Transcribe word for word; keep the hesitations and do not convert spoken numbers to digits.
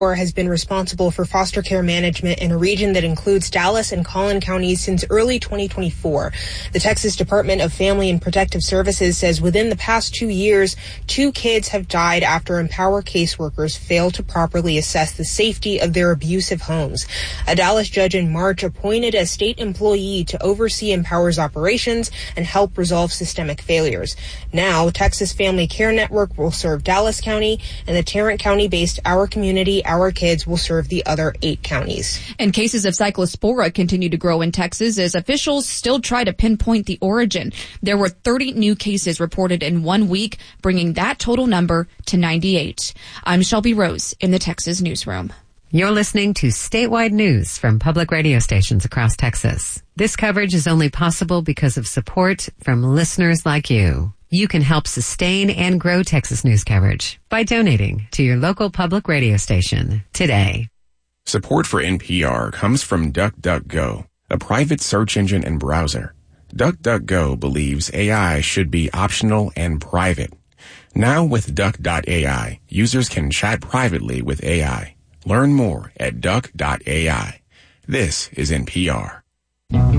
has been responsible for foster care management in a region that includes Dallas and Collin counties since early twenty twenty-four. The Texas Department of Family and Protective Services says within the past two years, two kids have died after Empower caseworkers failed to properly assess the safety of their abusive homes. A Dallas judge in March appointed a state employee to oversee Empower's operations and help resolve systemic failures. Now, Texas Family Care Network will serve Dallas County, and the Tarrant County-based Our Community, Our Kids will serve the other eight counties. And cases of cyclospora continue to grow in Texas as officials still try to pinpoint the origin. There were thirty new cases reported in one week, bringing that total number to ninety-eight. I'm Shelby Rose in the Texas Newsroom. You're listening to statewide news from public radio stations across Texas. This coverage is only possible because of support from listeners like you. You can help sustain and grow Texas news coverage by donating to your local public radio station today. Support for N P R comes from DuckDuckGo, a private search engine and browser. DuckDuckGo believes A I should be optional and private. Now with Duck dot A I, users can chat privately with A I. Learn more at Duck dot A I. This is N P R.